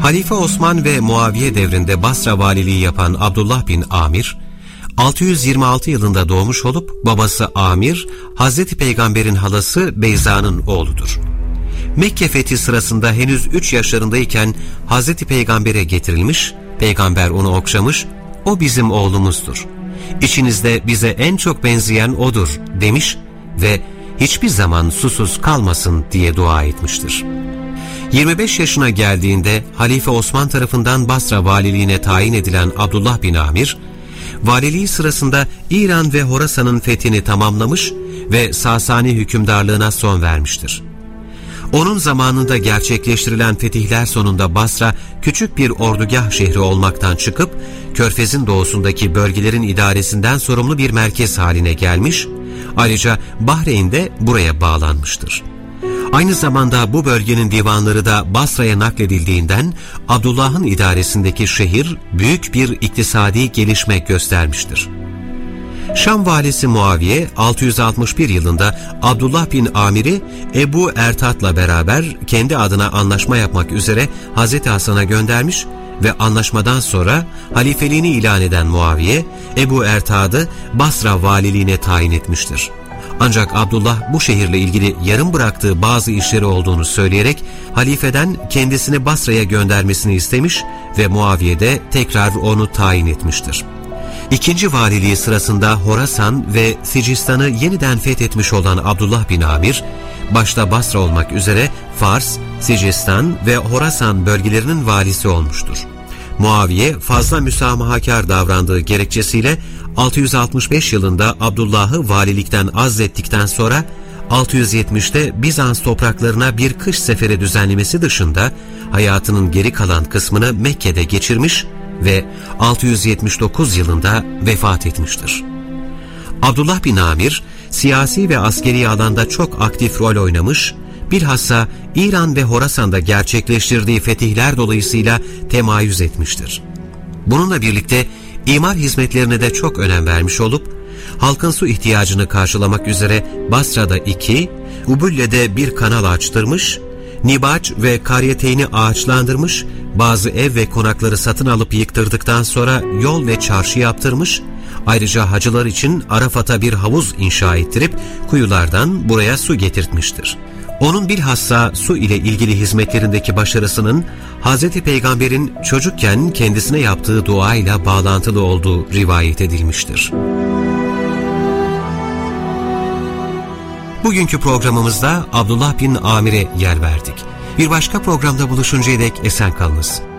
Halife Osman ve Muaviye devrinde Basra valiliği yapan Abdullah bin Amir, 626 yılında doğmuş olup babası Amir, Hazreti Peygamber'in halası Beyza'nın oğludur. Mekke fethi sırasında henüz 3 yaşlarındayken Hazreti Peygamber'e getirilmiş, Peygamber onu okşamış, "O bizim oğlumuzdur. İçinizde bize en çok benzeyen odur," demiş ve hiçbir zaman susuz kalmasın diye dua etmiştir. 25 yaşına geldiğinde Halife Osman tarafından Basra valiliğine tayin edilen Abdullah bin Amir, valiliği sırasında İran ve Horasan'ın fethini tamamlamış ve Sasani hükümdarlığına son vermiştir. Onun zamanında gerçekleştirilen fetihler sonunda Basra küçük bir ordugah şehri olmaktan çıkıp Körfez'in doğusundaki bölgelerin idaresinden sorumlu bir merkez haline gelmiş, ayrıca Bahreyn de buraya bağlanmıştır. Aynı zamanda bu bölgenin divanları da Basra'ya nakledildiğinden Abdullah'ın idaresindeki şehir büyük bir iktisadi gelişme göstermiştir. Şam valisi Muaviye 661 yılında Abdullah bin Amir'i Ebu Ertat'la beraber kendi adına anlaşma yapmak üzere Hazreti Hasan'a göndermiş ve anlaşmadan sonra halifeliğini ilan eden Muaviye, Ebu Ertat'ı Basra valiliğine tayin etmiştir. Ancak Abdullah bu şehirle ilgili yarım bıraktığı bazı işleri olduğunu söyleyerek halifeden kendisini Basra'ya göndermesini istemiş ve Muaviye de tekrar onu tayin etmiştir. İkinci valiliği sırasında Horasan ve Sicistan'ı yeniden fethetmiş olan Abdullah bin Amir, başta Basra olmak üzere Fars, Sicistan ve Horasan bölgelerinin valisi olmuştur. Muaviye fazla müsamahakar davrandığı gerekçesiyle 665 yılında Abdullah'ı valilikten azlettikten sonra 670'te Bizans topraklarına bir kış seferi düzenlemesi dışında hayatının geri kalan kısmını Mekke'de geçirmiş ve 679 yılında vefat etmiştir. Abdullah bin Amir, siyasi ve askeri alanda çok aktif rol oynamış, bilhassa İran ve Horasan'da gerçekleştirdiği fetihler dolayısıyla temayüz etmiştir. Bununla birlikte imar hizmetlerine de çok önem vermiş olup, halkın su ihtiyacını karşılamak üzere Basra'da 2, Ubülle'de bir kanal açtırmış, Nibaç ve Karyeteyn'i ağaçlandırmış, bazı ev ve konakları satın alıp yıktırdıktan sonra yol ve çarşı yaptırmış, ayrıca hacılar için Arafat'a bir havuz inşa ettirip kuyulardan buraya su getirtmiştir. Onun bilhassa su ile ilgili hizmetlerindeki başarısının Hz. Peygamber'in çocukken kendisine yaptığı duayla bağlantılı olduğu rivayet edilmiştir. Bugünkü programımızda Abdullah bin Amir'e yer verdik. Bir başka programda buluşuncaya dek esen kalınız.